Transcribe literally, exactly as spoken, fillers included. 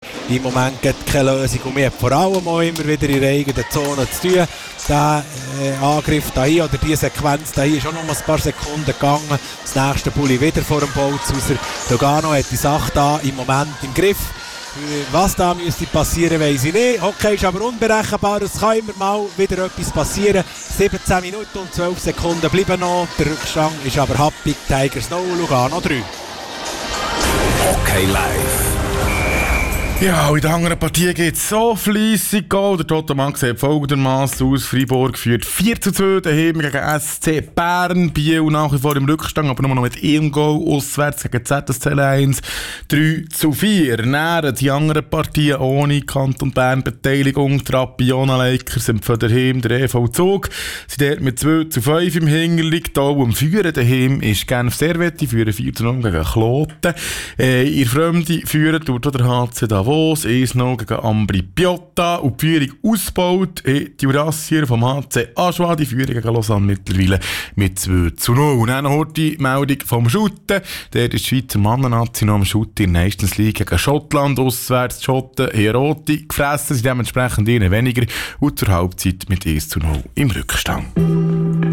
im Moment gibt es keine Lösung. Und wir haben vor allem auch immer wieder in der eigenen Zone zu tun. Der äh, Angriff hier oder diese Sequenz hier ist schon noch mal ein paar Sekunden gegangen. Das nächste Bulli wieder vor dem Bolzhauser. Lugano hat die Sache da im Moment im Griff. Was da müsste passieren, weiss ich nicht. Hockey ist aber unberechenbar. Es kann immer mal wieder etwas passieren. siebzehn Minuten und zwölf Sekunden bleiben noch. Der Rückstand ist aber happy. Tigers null, Lugano drei. Hockey live. Ja, in der anderen Partie geht es so fleissig. Der Toto Mann sieht folgendermaßen aus. Freiburg führt vier zu zwei daheim gegen S C Bern. Biel nach wie vor im Rückstand, aber nur noch mit einem Goal. Auswärts gegen Z S C eins. drei zu vier. Näher die anderen Partien ohne Kanton Bern Beteiligung. Die Rapiona Lakers sind von daheim. Der E V Zug sind dort mit zwei zu fünf im Hinterlieg. Hier am Führen daheim ist Genf Servette. Die führen vier zu null gegen Kloten. Äh, ihr Fremde führen durch der H C Davos. eins null gegen Ambri Piotta und die Führung ausgebaut. Die Jurassier vom H C Aschua, die Führung gegen Lausanne mittlerweile mit zwei zu null. Und dann noch die Meldung vom Schutten. Der ist die Schweizer Mannennazi noch am Schutten in der Nations League gegen Schottland. Auswärts die Schotten haben rote gefressen, sind dementsprechend ihnen weniger und zur Halbzeit mit eins zu null im Rückstand.